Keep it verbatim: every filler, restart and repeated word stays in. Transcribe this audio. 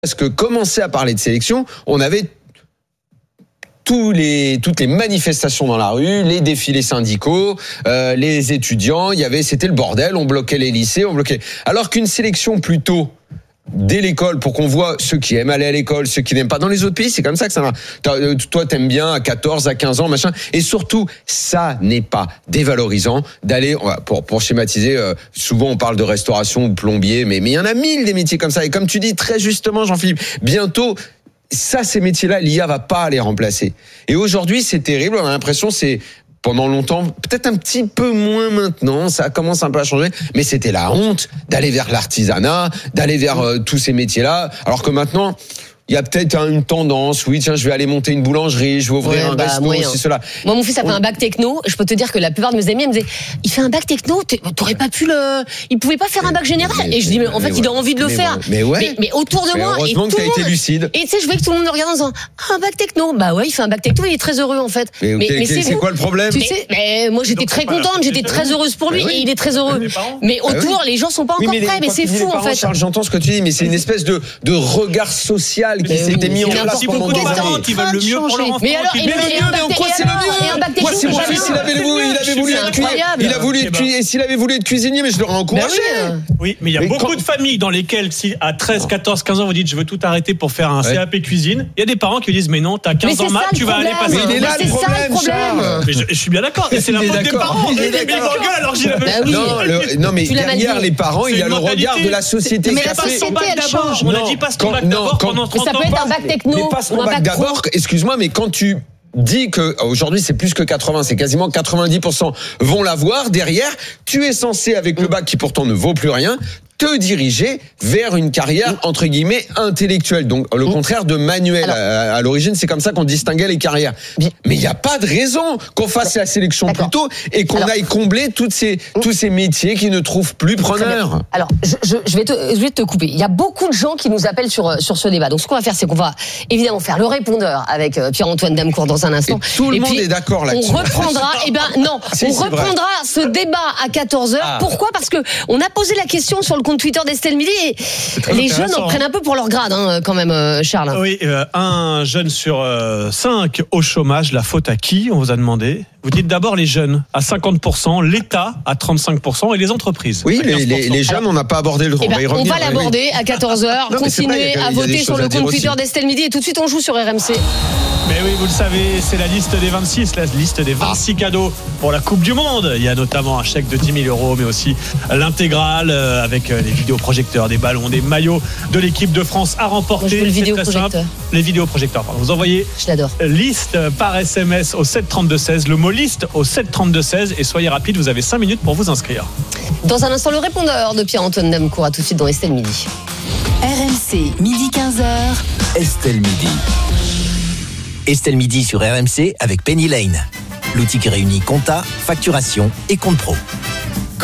Parce que commencer à parler de sélection, on avait tous les, toutes les manifestations dans la rue, les défilés syndicaux, euh, les étudiants, il y avait, c'était le bordel, on bloquait les lycées, on bloquait. Alors qu'une sélection plutôt dès l'école, pour qu'on voit ceux qui aiment aller à l'école, ceux qui n'aiment pas. Dans les autres pays, c'est comme ça que ça va. Toi, t'aimes bien à quatorze, à quinze ans, machin. Et surtout, ça n'est pas dévalorisant d'aller, pour, pour schématiser, euh, souvent on parle de restauration ou plombier, mais, mais il y en a mille des métiers comme ça. Et comme tu dis très justement, Jean-Philippe, bientôt, ça, ces métiers-là, l'I A va pas les remplacer. Et aujourd'hui, c'est terrible. On a l'impression, c'est, pendant longtemps, peut-être un petit peu moins maintenant, ça commence un peu à changer, mais c'était la honte d'aller vers l'artisanat, d'aller vers euh, tous ces métiers-là, alors que maintenant, il y a peut-être une tendance, oui, tiens, je vais aller monter une boulangerie, je vais ouvrir ouais, un bah, resto, moyen. C'est cela. Moi, mon fils a fait On... un bac techno, je peux te dire que la plupart de mes amis me disaient, il fait un bac techno, t'aurais pas pu le, il pouvait pas faire un bac général. Mais, et je dis, mais en fait, mais il ouais. a envie de le mais faire. Mais, ouais. mais, mais autour de mais moi, heureusement et que tout t'as été lucide. Et tu sais, je voyais que tout le monde me regardait en disant, ah, un bac techno. Bah ouais, il fait un bac techno, il est très heureux, en fait. Mais, mais, mais c'est, c'est quoi le problème? Tu sais, mais moi, j'étais très contente, j'étais très heureuse pour lui, et il est très heureux. Mais autour, les gens sont pas encore prêts, mais c'est fou, en fait. Charles, j'entends ce que tu dis, mais c'est une espèce de, de regard social qui s'était mis en place pendant des années. Qui veulent le mieux pour leur enfant. Mais alors, mais le mieux, mais en quoi c'est le mieux? Moi, si mon fils, il avait voulu être cuisinier, il a voulu être cuisinier, s'il avait voulu être cuisinier, mais je l'aurais encouragé. Oui, mais il y a beaucoup de familles dans lesquelles, si à treize, quatorze, quinze ans, vous dites, je veux tout arrêter pour faire un C A P cuisine, il y a des parents qui disent, mais non, t'as quinze ans maths, tu vas aller passer. Mais il est là le problème, Charles. Mais je suis bien d'accord. C'est la faute des parents. Il est d'accord. Alors j'ai la Non, mais derrière les parents, il y a le regard de la société. Mais la société, elle change. On a dit pas son bac d'abord pendant trente ans. Ça peut être un bac techno. Mais pas son bac d'abord, excuse-moi, mais quand tu dis que aujourd'hui c'est plus que quatre-vingts, c'est quasiment quatre-vingt-dix pour cent vont l'avoir, derrière, tu es censé, avec le bac qui pourtant ne vaut plus rien, te diriger vers une carrière entre guillemets intellectuelle, donc le contraire de manuel. Alors, à, à l'origine, c'est comme ça qu'on distinguait les carrières. Bien. Mais il n'y a pas de raison qu'on fasse la sélection plus tôt et qu'on Alors, aille combler toutes ces, tous ces métiers qui ne trouvent plus preneurs. Alors, je, je, je, vais te, je vais te couper. Il y a beaucoup de gens qui nous appellent sur, sur ce débat. Donc, ce qu'on va faire, c'est qu'on va évidemment faire le répondeur avec Pierre-Antoine Damecourt dans un instant. Et tout le et monde est d'accord là-dessus. On reprendra, eh ben non, si, on reprendra vrai. ce débat à quatorze heures. Ah. Pourquoi ? Parce que on a posé la question sur le compte Twitter d'Estelle Midi et les jeunes en prennent un peu pour leur grade, hein, quand même, Charles. Oui, euh, un jeune sur euh, cinq au chômage. La faute à qui ? On vous a demandé. Vous dites d'abord les jeunes à cinquante pour cent, l'État à trente-cinq pour cent et les entreprises. Oui, les, les, les jeunes, on n'a pas abordé le. Eh ben, on, on va l'aborder oui. à quatorze heures. Non, Continuez à voter sur le compte Twitter d'Estelle Midi et tout de suite on joue sur R M C. Mais oui, vous le savez, c'est la liste des vingt-six, la liste des vingt-six cadeaux pour la Coupe du Monde. Il y a notamment un chèque de dix mille euros, mais aussi l'intégrale avec les vidéoprojecteurs, des ballons, des maillots de l'équipe de France à remporter. Moi, le vidéoprojecteur. Les vidéoprojecteurs, pardon. Vous envoyez Je l'adore. liste par S M S au sept trente-deux seize, le mot liste au sept trente-deux seize et soyez rapide, vous avez cinq minutes pour vous inscrire. Dans un instant, le répondeur de Pierre-Antoine Damecourt, à tout de suite dans Estelle Midi. R M C, midi quinze heures. Estelle Midi. Estelle Midi sur R M C avec Penny Lane. L'outil qui réunit compta, facturation et compte pro.